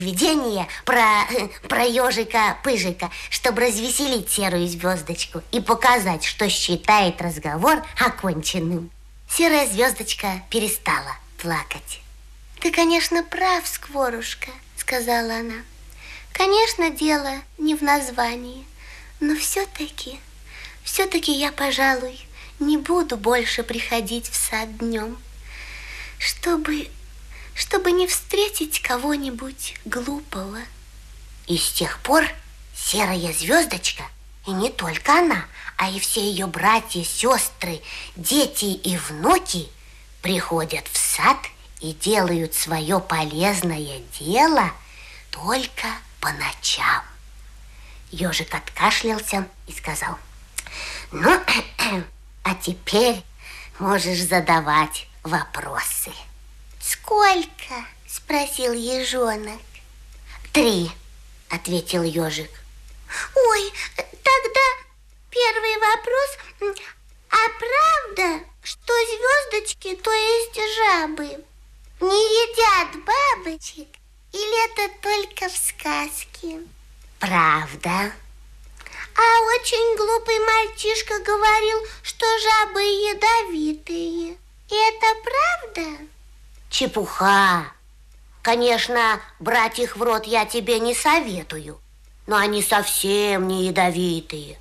Видение про ежика-пыжика, чтобы развеселить серую звездочку и показать, что считает разговор оконченным. Серая звездочка перестала плакать. «Ты, конечно, прав, Скворушка», — сказала она. «Конечно, дело не в названии, но все-таки я, пожалуй, не буду больше приходить в сад днем, чтобы не встретить кого-нибудь глупого». И с тех пор серая звездочка, и не только она, а и все ее братья, сестры, дети и внуки приходят в сад и делают свое полезное дело только по ночам. Ежик откашлялся и сказал: «Ну, а теперь можешь задавать вопросы». «Сколько?» – спросил ежонок. «3», – ответил ежик. «Ой, тогда первый вопрос. А правда, что звездочки, то есть жабы, не едят бабочек? Или это только в сказке?» «Правда». «А очень глупый мальчишка говорил, что жабы ядовитые. И это правда?» «Чепуха. Конечно, брать их в рот я тебе не советую, но они совсем не ядовитые».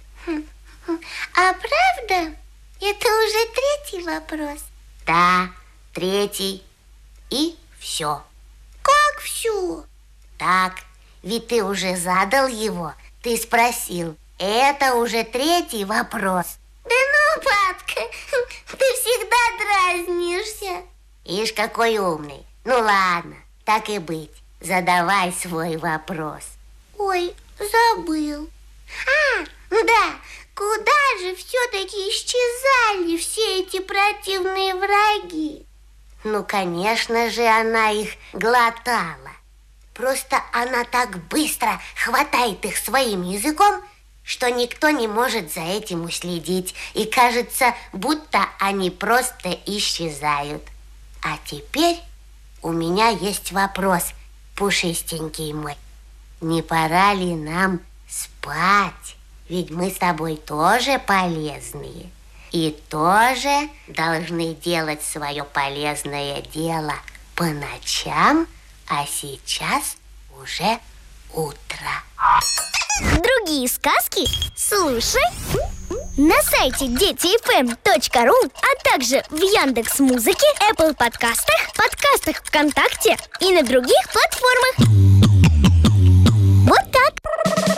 «А правда? Это уже третий вопрос?» «Да, третий. И все». «Как все?» «Так, ведь ты уже задал его. Ты спросил. Это уже третий вопрос». «Да ну, папка, ты всегда дразнишься». «Ишь, какой умный. Ну ладно, так и быть. Задавай свой вопрос». «Ой, забыл. Да, куда же все-таки исчезали все эти противные враги?» «Ну, конечно же, она их глотала. Просто она так быстро хватает их своим языком, что никто не может за этим уследить. И кажется, будто они просто исчезают. А теперь у меня есть вопрос, пушистенький мой. Не пора ли нам спать? Ведь мы с тобой тоже полезные. И тоже должны делать свое полезное дело по ночам, а сейчас уже утро». Другие сказки слушай на сайте детифм.ру, а также в Яндекс.Музыке, Apple подкастах, подкастах ВКонтакте и на других платформах.